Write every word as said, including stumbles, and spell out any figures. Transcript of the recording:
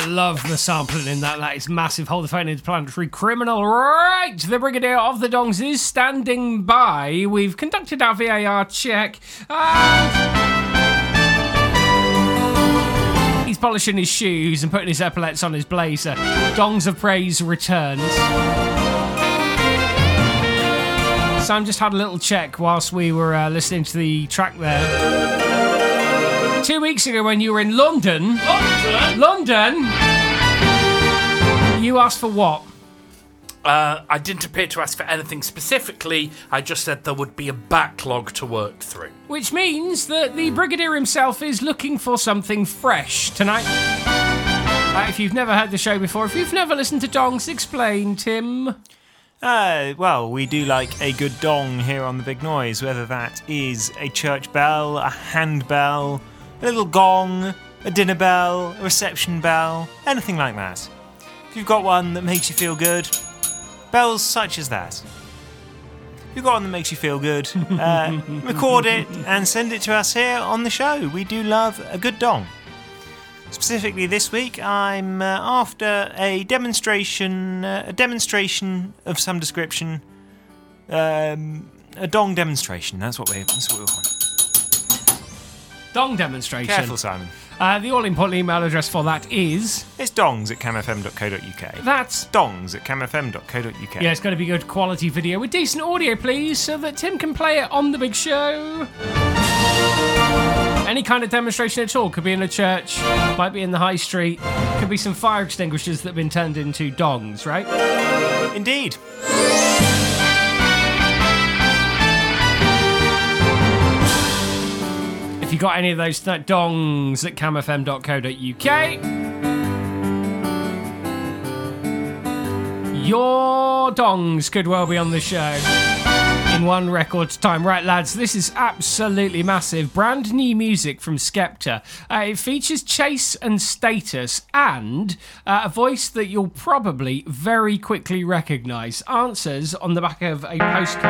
love the sampling in that. That is massive. Hold the phone, Interplanetary Criminal. Right, the Brigadier of the Dongs is standing by. We've conducted our V A R check. And he's polishing his shoes and putting his epaulets on his blazer. Dongs of Praise returns. Sam just had a little check whilst we were uh, listening to the track there. Two weeks ago when you were in London, London, London, you asked for what? Uh, I didn't appear to ask for anything specifically. I just said there would be a backlog to work through. Which means that the Brigadier himself is looking for something fresh tonight. Uh, if you've never heard the show before, if you've never listened to Dongs, explain, Tim. Uh, well, we do like a good dong here on The Big Noise, whether that is a church bell, a handbell, a little gong, a dinner bell, a reception bell, anything like that. If you've got one that makes you feel good, bells such as that. If you've got one that makes you feel good, uh, record it and send it to us here on the show. We do love a good dong. Specifically this week, I'm uh, after a demonstration, uh, a demonstration of some description, um, a dong demonstration. That's what we, that's what we want. Dong demonstration. Careful, Simon. Uh, the all-important email address for that is... It's dongs at cam f m dot co dot u k. That's... dongs at cam f m dot co dot u k. Yeah, it's got to be good quality video with decent audio, please, so that Tim can play it on the big show. Any kind of demonstration at all. Could be in a church, might be in the high street, could be some fire extinguishers that have been turned into dongs, right? Indeed. If you got any of those th- dongs at cam f m dot co dot u k, your dongs could well be on the show in one record's time. Right, lads, this is absolutely massive. Brand new music from Skepta. Uh, it features Chase and Status and uh, a voice that you'll probably very quickly recognise. Answers on the back of a postcard.